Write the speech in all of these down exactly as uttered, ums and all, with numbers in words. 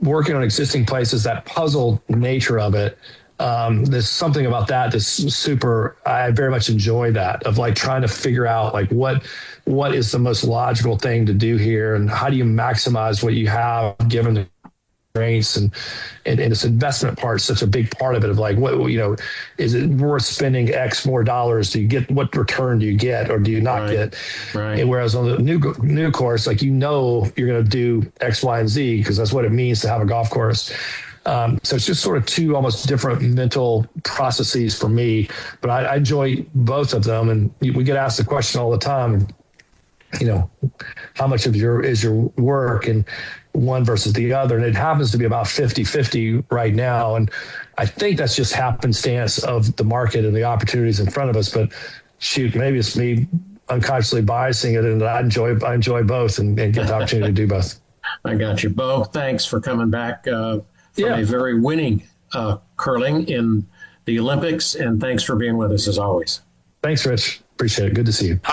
working on existing places, that puzzle nature of it, um, there's something about that that's super, I very much enjoy that, of like trying to figure out like what, what is the most logical thing to do here, and how do you maximize what you have given the constraints, and, and, and this investment part is such a big part of it, of like, what, you know, is it worth spending X more dollars? Do you get, what return do you get, or do you not right. get? Right. And whereas on the new, new course, like, you know, you're going to do X, Y, and Z, because that's what it means to have a golf course. Um, so it's just sort of two almost different mental processes for me, but I, I enjoy both of them. And we get asked the question all the time, you know, how much of your is your work and one versus the other. And it happens to be about fifty fifty right now. And I think that's just happenstance of the market and the opportunities in front of us. But shoot, maybe it's me unconsciously biasing it, and I enjoy I enjoy both and, and get the opportunity to do both. I got you, Bo. Thanks for coming back uh, from yeah. a very winning uh, curling in the Olympics. And thanks for being with us as always. Thanks, Rich. Appreciate it. Good to see you.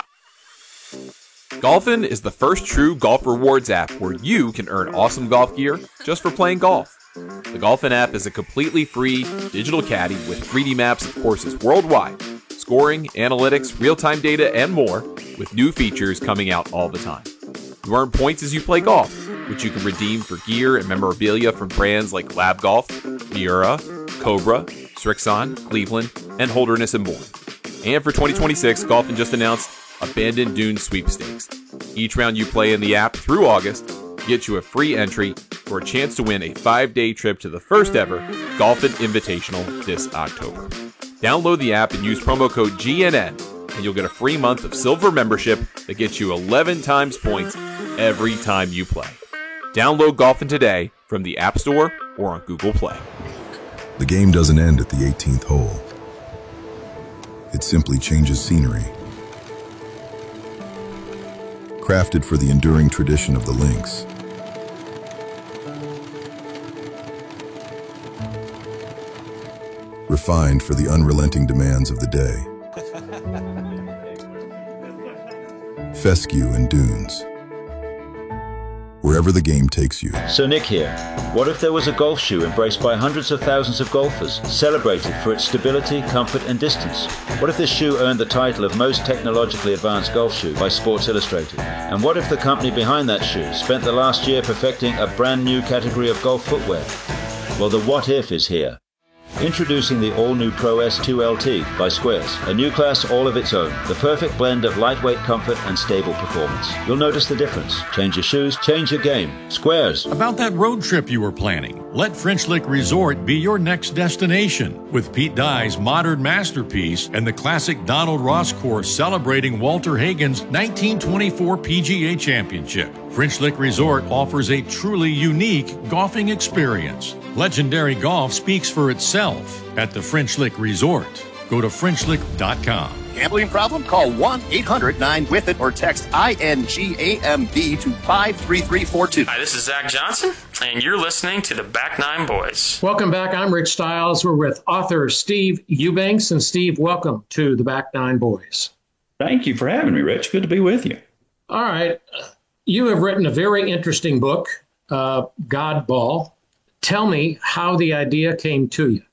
Golfin is the first true golf rewards app where you can earn awesome golf gear just for playing golf. The Golfin app is a completely free digital caddy with three D maps of courses worldwide, scoring, analytics, real-time data, and more, with new features coming out all the time. You earn points as you play golf, which you can redeem for gear and memorabilia from brands like Lab Golf, Miura, Cobra, Strixon, Cleveland, and Holderness and more. And for twenty twenty-six, Golfin just announced Abandoned Dunes Sweepstakes. Each round you play in the app through August gets you a free entry for a chance to win a five-day trip to the first ever Golfin Invitational this October. Download the app and use promo code G N N, and you'll get a free month of silver membership that gets you eleven times points every time you play. Download Golfin today from the App Store or on Google Play. The game doesn't end at the eighteenth hole. It simply changes scenery. Crafted for the enduring tradition of the links. Refined for the unrelenting demands of the day. Fescue and Dunes. Wherever the game takes you. So Nick here. What if there was a golf shoe embraced by hundreds of thousands of golfers, celebrated for its stability, comfort, and distance? What if this shoe earned the title of most technologically advanced golf shoe by Sports Illustrated? And what if the company behind that shoe spent the last year perfecting a brand new category of golf footwear? Well, the what if is here. Introducing the all-new Pro S two L T by Squares, a new class all of its own, the perfect blend of lightweight comfort and stable performance. You'll notice the difference. Change your shoes, change your game. Squares. About that road trip you were planning, let French Lick Resort be your next destination. With Pete Dye's modern masterpiece and the classic Donald Ross course celebrating Walter Hagen's nineteen twenty-four P G A Championship, French Lick Resort offers a truly unique golfing experience. Legendary golf speaks for itself at the French Lick Resort. Go to French Lick dot com. Gambling problem? Call one eight hundred nine with it or text I N G A M B to five three three four two. Hi, this is Zach Johnson, and you're listening to the Back Nine Boys. Welcome back. I'm Rich Stiles. We're with author Steve Eubanks. And Steve, welcome to the Back Nine Boys. Thank you for having me, Rich. Good to be with you. All right. You have written a very interesting book, uh, God Ball. Tell me how the idea came to you.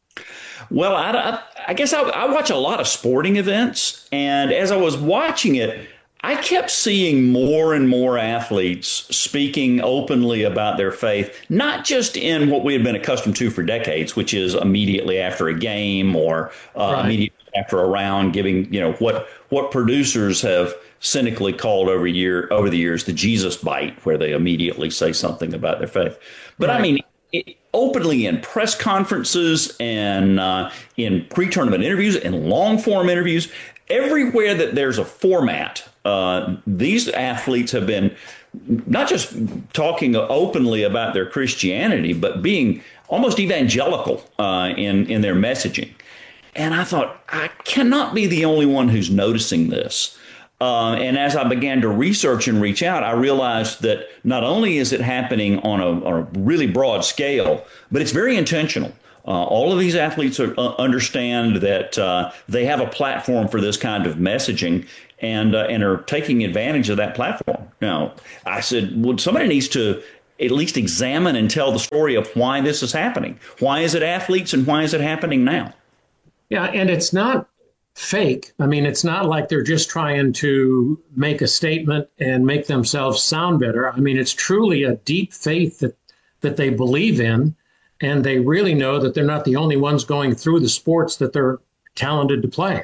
Well, I, I, I guess I, I watch a lot of sporting events, and as I was watching it, I kept seeing more and more athletes speaking openly about their faith, not just in what we had been accustomed to for decades, which is immediately after a game or uh, right. immediately after a round, giving, you know, what what producers have cynically called over year over the years the Jesus bite, where they immediately say something about their faith. But right. I mean, it, openly in press conferences and uh, in pre-tournament interviews and long-form interviews, everywhere that there's a format, uh, these athletes have been not just talking openly about their Christianity, but being almost evangelical uh, in, in their messaging. And I thought, I cannot be the only one who's noticing this. Uh, and as I began to research and reach out, I realized that not only is it happening on a, on a really broad scale, but it's very intentional. Uh, all of these athletes are, uh, understand that uh, they have a platform for this kind of messaging and uh, and are taking advantage of that platform. Now, I said, well, somebody needs to at least examine and tell the story of why this is happening. Why is it athletes and why is it happening now? Yeah, and it's not fake. I mean, it's not like they're just trying to make a statement and make themselves sound better. I mean, it's truly a deep faith that, that they believe in, and they really know that they're not the only ones going through the sports that they're talented to play.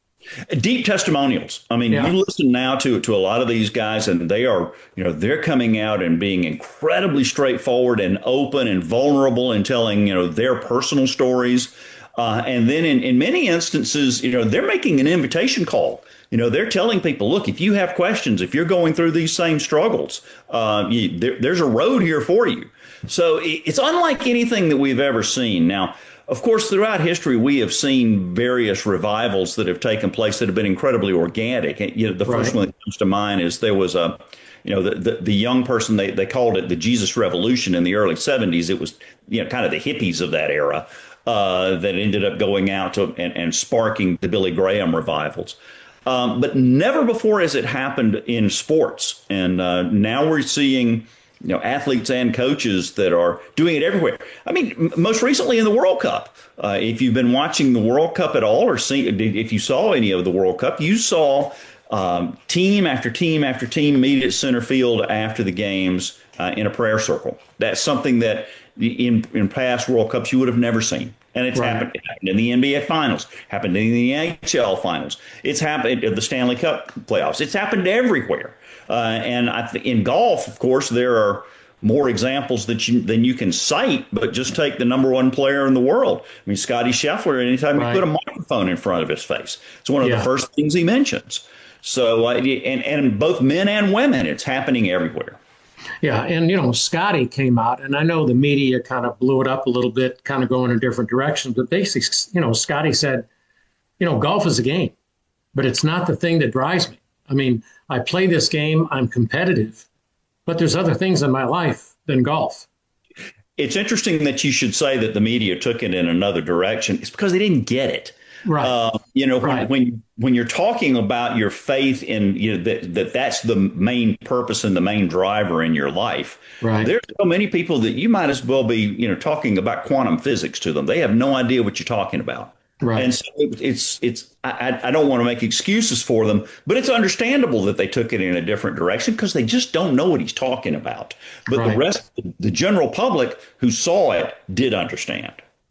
Deep testimonials. I mean, yeah. You listen now to to a lot of these guys, and they are, you know, they're coming out and being incredibly straightforward and open and vulnerable and telling, you know, their personal stories. Uh, and then in, in many instances, you know, they're making an invitation call. You know, they're telling people, look, if you have questions, if you're going through these same struggles, uh, you, there, there's a road here for you. So it's unlike anything that we've ever seen. Now, of course, throughout history, we have seen various revivals that have taken place that have been incredibly organic. You know, the first right. one that comes to mind is there was a, you know, the, the, the young person, they, they called it the Jesus Revolution in the early seventies. It was, you know, kind of the hippies of that era uh, that ended up going out to, and, and sparking the Billy Graham revivals. Um, but never before has it happened in sports. And uh, now we're seeing, you know, athletes and coaches that are doing it everywhere. I mean, m- most recently in the World Cup, uh, if you've been watching the World Cup at all, or see, if you saw any of the World Cup, you saw um, team after team after team meet at center field after the games uh, in a prayer circle. That's something that in in past World Cups you would have never seen. And it's right. happened, it happened in the N B A Finals, happened in the N H L Finals. It's happened at the Stanley Cup playoffs. It's happened everywhere. Uh, and I th- in golf, of course, there are more examples that you, than you can cite, but just take the number one player in the world. I mean, Scotty Scheffler, anytime right. you put a microphone in front of his face, it's one of yeah. the first things he mentions. So, uh, and, and both men and women, it's happening everywhere. Yeah, and, you know, Scotty came out, and I know the media kind of blew it up a little bit, kind of going in a different direction, but basically, you know, Scotty said, you know, golf is a game, but it's not the thing that drives me. I mean, I play this game, I'm competitive, but there's other things in my life than golf. It's interesting that you should say that the media took it in another direction. It's because they didn't get it. Right. Uh, you know, right. when, when when you're talking about your faith in, you know, that, that that's the main purpose and the main driver in your life. Right. There's so many people that you might as well be, you know, talking about quantum physics to them. They have no idea what you're talking about. Right. And so it, it's it's I, I don't want to make excuses for them, but it's understandable that they took it in a different direction because they just don't know what he's talking about. But right. the rest, the general public who saw it did understand.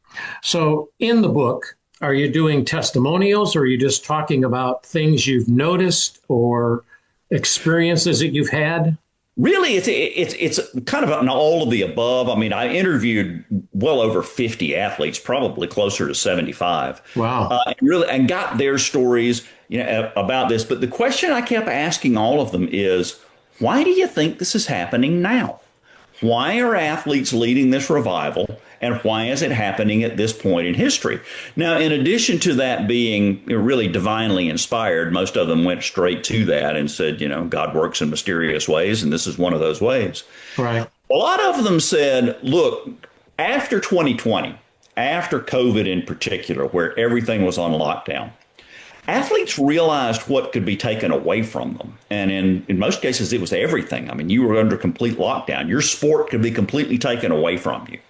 So in the book, are you doing testimonials, or are you just talking about things you've noticed or experiences that you've had? Really, it's it's it's kind of an all of the above. I mean, I interviewed well over fifty athletes, probably closer to seventy-five. Wow! Uh, and really, and got their stories, you know, about this. But the question I kept asking all of them is, why do you think this is happening now? Why are athletes leading this revival, and why is it happening at this point in history? Now, in addition to that being really divinely inspired, most of them went straight to that and said, you know, God works in mysterious ways, and this is one of those ways. Right. A lot of them said, look, after twenty twenty, after COVID in particular, where everything was on lockdown, athletes realized what could be taken away from them. And in, in most cases, it was everything. I mean, you were under complete lockdown. Your sport could be completely taken away from you.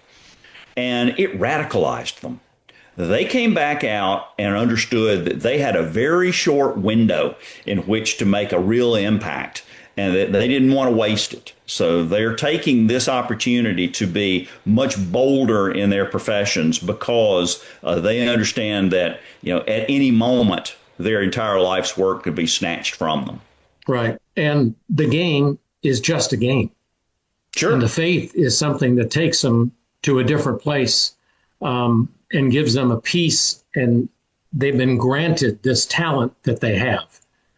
And it radicalized them. They came back out and understood that they had a very short window in which to make a real impact, and that they didn't want to waste it. So they're taking this opportunity to be much bolder in their professions because uh, they understand that, you know, at any moment, their entire life's work could be snatched from them. Right. And the game is just a game. Sure. And the faith is something that takes them to a different place um, and gives them a peace. And they've been granted this talent that they have.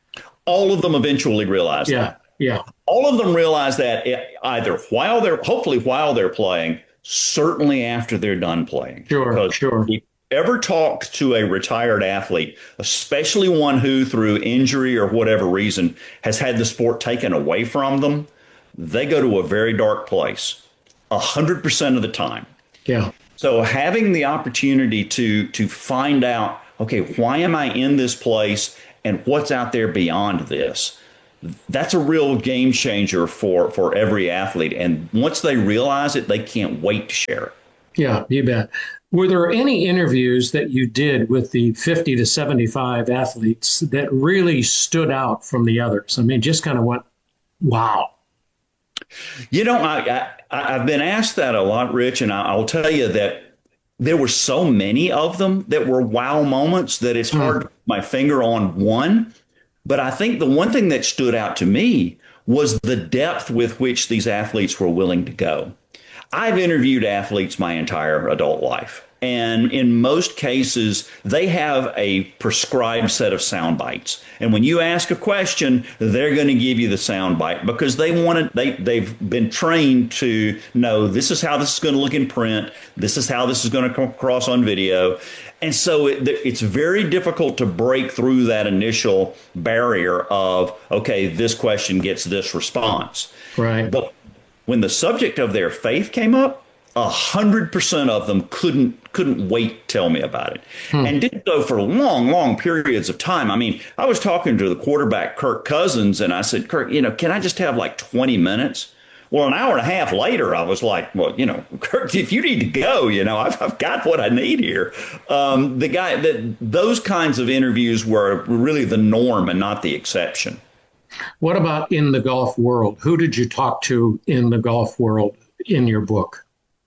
All of them eventually realize yeah, that. Yeah. All of them realize that either while they're, hopefully while they're playing, certainly after they're done playing. Sure, because sure. If you ever talk to a retired athlete, especially one who through injury or whatever reason has had the sport taken away from them, they go to a very dark place a hundred percent of the time. Yeah. So having the opportunity to to find out, okay, why am I in this place and what's out there beyond this? that's a real game changer for, for every athlete. And once they realize it, they can't wait to share it. Yeah, you bet. Were there any interviews that you did with the fifty to seventy-five athletes that really stood out from the others? I mean, just kind of went, wow. You know, I, I, I've been asked that a lot, Rich, and I'll tell you that there were so many of them that were wow moments that it's hard to put my finger on one. But I think the one thing that stood out to me was the depth with which these athletes were willing to go. I've interviewed athletes my entire adult life. And in most cases, they have a prescribed set of sound bites. And when you ask a question, they're going to give you the sound bite because they want to, they, they've been trained to know this is how this is going to look in print. This is how this is going to come across on video. And so it, it's very difficult to break through that initial barrier of, OK, this question gets this response. Right. But when the subject of their faith came up, a hundred percent of them couldn't couldn't wait to tell me about it, hmm. and did so for long, long periods of time. I mean, I was talking to the quarterback, Kirk Cousins, and I said, Kirk, you know, can I just have like twenty minutes? Well, an hour and a half later, I was like, well, you know, Kirk, if you need to go, you know, I've, I've got what I need here. Um, the guy that those kinds of interviews were really the norm and not the exception. What about in the golf world? Who did you talk to in the golf world in your book?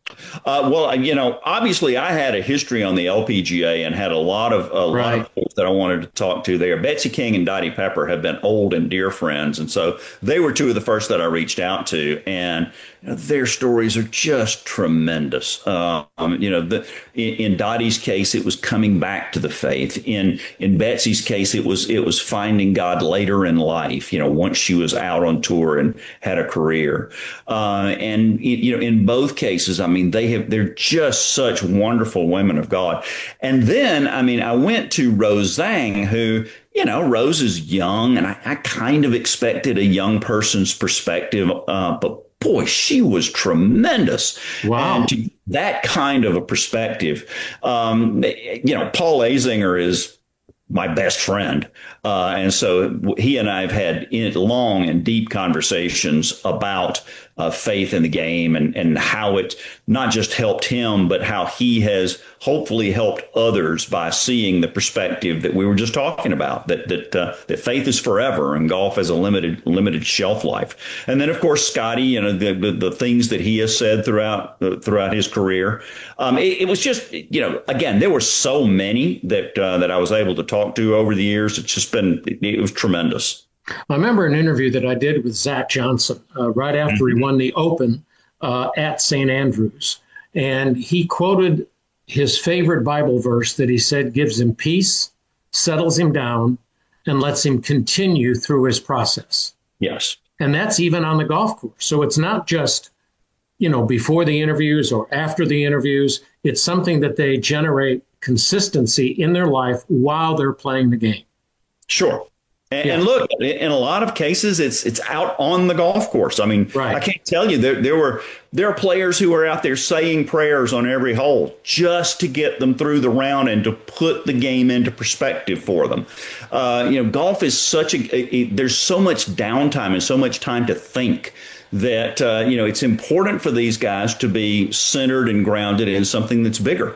Uh, well, you know, obviously I had a history on the L P G A and had a lot of a right. lot of folks that I wanted to talk to there. Betsy King and Dottie Pepper have been old and dear friends. And so they were two of the first that I reached out to. And you know, their stories are just tremendous. Um, you know, the, in, in Dottie's case, it was coming back to the faith. In in Betsy's case, it was it was finding God later in life, you know, once she was out on tour and had a career. Uh, and, you know, in both cases, I mean, they have, they're just such wonderful women of God. And then, I mean, I went to Rose Zhang, who, you know, Rose is young, and I, I kind of expected a young person's perspective, uh, but boy, she was tremendous. Wow. And to that kind of a perspective, um, you know, Paul Azinger is my best friend. Uh, and so he and I have had long and deep conversations about uh, faith in the game and, and how it not just helped him, but how he has hopefully helped others by seeing the perspective that we were just talking about, that that uh, that faith is forever and golf has a limited limited shelf life. And then, of course, Scotty, you know, the the, the things that he has said throughout uh, throughout his career. Um, it, it was just, you know, again, there were so many that uh, that I was able to talk to over the years. It's just been it, it was tremendous. I remember an interview that I did with Zach Johnson uh, right after mm-hmm. he won the Open uh, at Saint Andrews. And he quoted his favorite Bible verse that he said gives him peace, settles him down, and lets him continue through his process. Yes. And that's even on the golf course. So it's not just, you know, before the interviews or after the interviews. It's something that they generate consistency in their life while they're playing the game. Sure. And, yeah. and look, in a lot of cases, it's it's out on the golf course. I mean, right. I can't tell you there there were there are players who are out there saying prayers on every hole just to get them through the round and to put the game into perspective for them. Uh, you know, golf is such a, a, a there's so much downtime and so much time to think that uh, you know it's important for these guys to be centered and grounded in something that's bigger.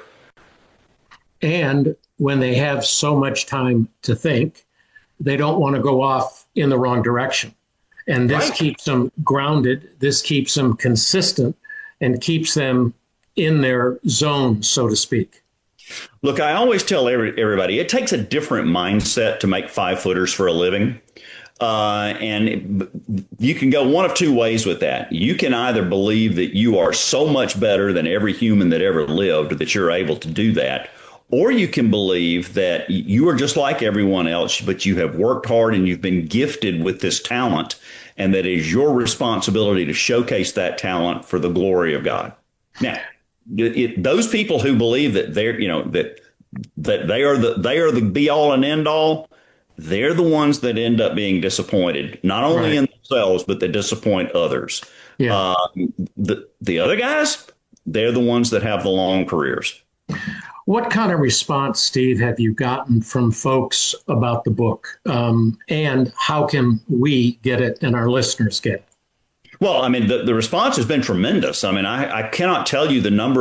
And when they have so much time to think, they don't want to go off in the wrong direction. And this right. keeps them grounded. This keeps them consistent and keeps them in their zone, so to speak. Look, I always tell every, everybody, it takes a different mindset to make five footers for a living. Uh, and it, you can go one of two ways with that. You can either believe that you are so much better than every human that ever lived that you're able to do that. Or you can believe that you are just like everyone else, but you have worked hard and you've been gifted with this talent, and that it is your responsibility to showcase that talent for the glory of God. Now, it, those people who believe that they're, you know, that that they are the they are the be all and end all, they're the ones that end up being disappointed, not only right. in themselves, but they disappoint others. Yeah. Uh, the the other guys, they're the ones that have the long careers. What kind of response, Steve, have you gotten from folks about the book? Um, and how can we get it and our listeners get it? Well, I mean, the, the response has been tremendous. I mean, I, I cannot tell you the number